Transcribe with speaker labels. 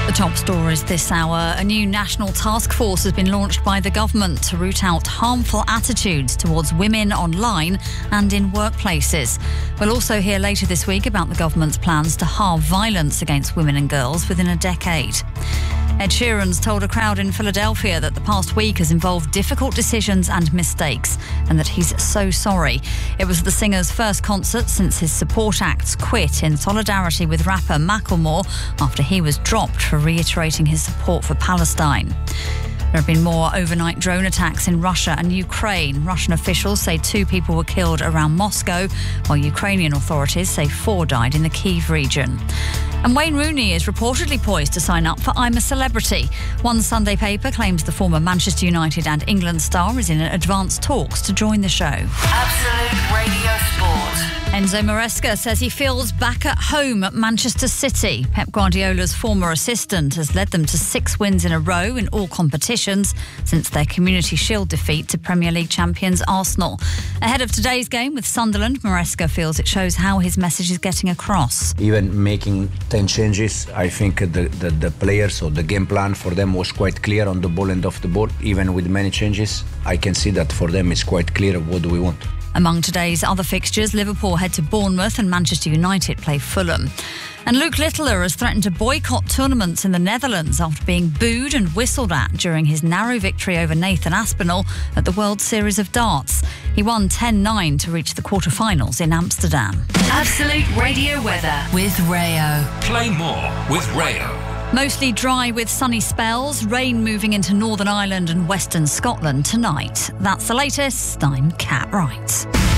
Speaker 1: The top stories this hour. A new national task force has been launched by the government to root out harmful attitudes towards women online and in workplaces. We'll also hear later this week about the government's plans to halve violence against women and girls within a decade. Ed Sheeran's told a crowd in Philadelphia that the past week has involved difficult decisions and mistakes, and that he's so sorry. It was the singer's first concert since his support acts quit in solidarity with rapper Macklemore after he was dropped for reiterating his support for Palestine. There have been more overnight drone attacks in Russia and Ukraine. Russian officials say 2 people were killed around Moscow, while Ukrainian authorities say 4 died in the Kyiv region. And Wayne Rooney is reportedly poised to sign up for I'm a Celebrity. One Sunday paper claims the former Manchester United and England star is in advanced talks to join the show.
Speaker 2: Absolute Radio Sport.
Speaker 1: Enzo Maresca says he feels back at home at Manchester City. Pep Guardiola's former assistant has led them to 6 wins in a row in all competitions since their Community Shield defeat to Premier League champions Arsenal. Ahead of today's game with Sunderland, Maresca feels it shows how his message is getting across.
Speaker 3: Even making 10 changes, I think the players or the game plan for them was quite clear on the ball and off the ball. Even with many changes, I can see that for them it's quite clear what do we want.
Speaker 1: Among today's other fixtures, Liverpool head to Bournemouth and Manchester United play Fulham. And Luke Littler has threatened to boycott tournaments in the Netherlands after being booed and whistled at during his narrow victory over Nathan Aspinall at the World Series of Darts. He won 10-9 to reach the quarterfinals in Amsterdam.
Speaker 2: Absolute Radio weather with Rayo.
Speaker 4: Play more with Rayo.
Speaker 1: Mostly dry with sunny spells, rain moving into Northern Ireland and Western Scotland tonight. That's the latest. I'm Kat Wright.